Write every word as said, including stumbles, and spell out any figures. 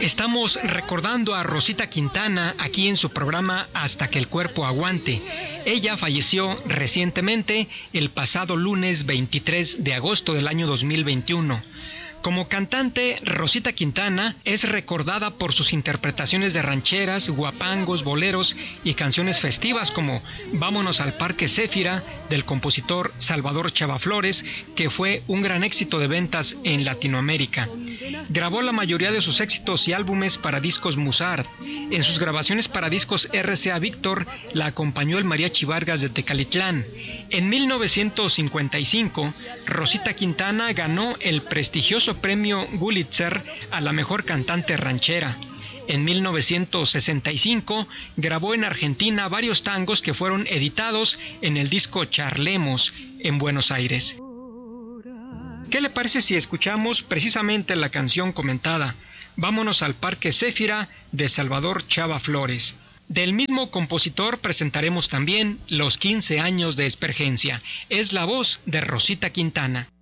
Estamos recordando a Rosita Quintana aquí en su programa Hasta que el cuerpo aguante. Ella falleció recientemente el pasado lunes veintitrés de agosto del año dos mil veintiuno. Como cantante, Rosita Quintana es recordada por sus interpretaciones de rancheras, guapangos, boleros y canciones festivas como Vámonos al Parque Zéfira, del compositor Salvador Chava Flores, que fue un gran éxito de ventas en Latinoamérica. Grabó la mayoría de sus éxitos y álbumes para discos Musart. En sus grabaciones para discos R C A Víctor la acompañó el Mariachi Vargas de Tecalitlán. En mil novecientos cincuenta y cinco, Rosita Quintana ganó el prestigioso premio Gulitzer a la mejor cantante ranchera. En mil novecientos sesenta y cinco grabó en Argentina varios tangos que fueron editados en el disco Charlemos en Buenos Aires. ¿Qué le parece si escuchamos precisamente la canción comentada, Vámonos al Parque Zéfira, de Salvador Chava Flores? Del mismo compositor presentaremos también Los quince años de Espergencia. Es la voz de Rosita Quintana.